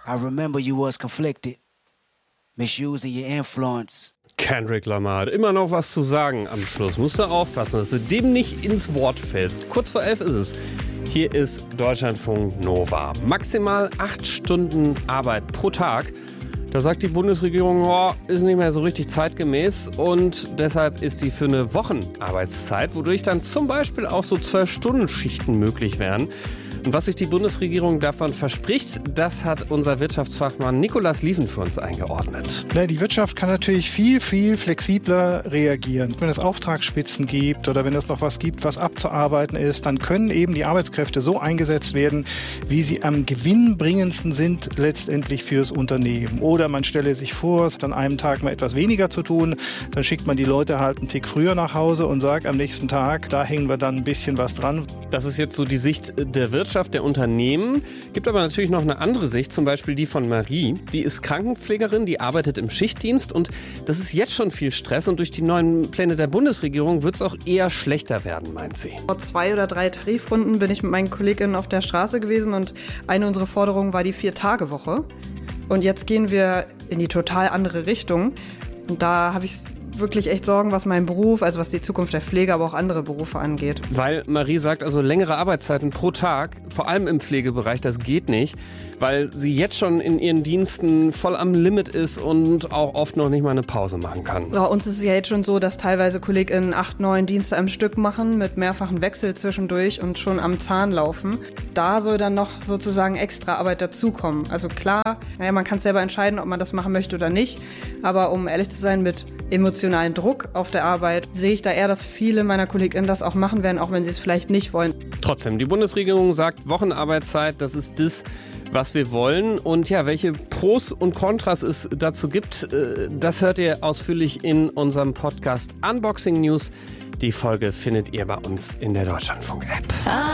I remember you was conflicted, misusing your influence. Kendrick Lamar hat immer noch was zu sagen am Schluss. Musst du aufpassen, dass du dem nicht ins Wort fällst. Kurz vor 11 ist es. Hier ist Deutschlandfunk Nova. Maximal 8 Stunden Arbeit pro Tag. Da sagt die Bundesregierung, ist nicht mehr so richtig zeitgemäß und deshalb ist die für eine Wochenarbeitszeit, wodurch dann zum Beispiel auch so 12-Stunden-Schichten möglich wären. Und was sich die Bundesregierung davon verspricht, das hat unser Wirtschaftsfachmann Nikolaus Lieven für uns eingeordnet. Die Wirtschaft kann natürlich viel flexibler reagieren. Wenn es Auftragsspitzen gibt oder wenn es noch was gibt, was abzuarbeiten ist, dann können eben die Arbeitskräfte so eingesetzt werden, wie sie am gewinnbringendsten sind letztendlich fürs Unternehmen. Oder man stelle sich vor, es hat an einem Tag mal etwas weniger zu tun, dann schickt man die Leute halt einen Tick früher nach Hause und sagt am nächsten Tag, da hängen wir dann ein bisschen was dran. Das ist jetzt so die Sicht der Wirtschaft, der Unternehmen. Gibt aber natürlich noch eine andere Sicht, zum Beispiel die von Marie. Die ist Krankenpflegerin, die arbeitet im Schichtdienst und das ist jetzt schon viel Stress und durch die neuen Pläne der Bundesregierung wird es auch eher schlechter werden, meint sie. Vor 2 oder 3 Tarifrunden bin ich mit meinen KollegInnen auf der Straße gewesen und eine unserer Forderungen war die 4-Tage-Woche. Und jetzt gehen wir in die total andere Richtung. Und da habe ich wirklich echt Sorgen, was meinen Beruf, also was die Zukunft der Pflege, aber auch andere Berufe angeht. Weil Marie sagt, also längere Arbeitszeiten pro Tag, vor allem im Pflegebereich, das geht nicht, weil sie jetzt schon in ihren Diensten voll am Limit ist und auch oft noch nicht mal eine Pause machen kann. Bei uns ist es ja jetzt schon so, dass teilweise KollegInnen 8, 9 Dienste am Stück machen, mit mehrfachen Wechsel zwischendurch und schon am Zahn laufen. Da soll dann noch sozusagen extra Arbeit dazukommen. Also klar, man kann es selber entscheiden, ob man das machen möchte oder nicht, aber um ehrlich zu sein, mit emotionalen Druck auf der Arbeit sehe ich da eher, dass viele meiner KollegInnen das auch machen werden, auch wenn sie es vielleicht nicht wollen. Trotzdem, die Bundesregierung sagt, Wochenarbeitszeit, das ist das, was wir wollen. Und ja, welche Pros und Kontras es dazu gibt, das hört ihr ausführlich in unserem Podcast Unboxing News. Die Folge findet ihr bei uns in der Deutschlandfunk-App.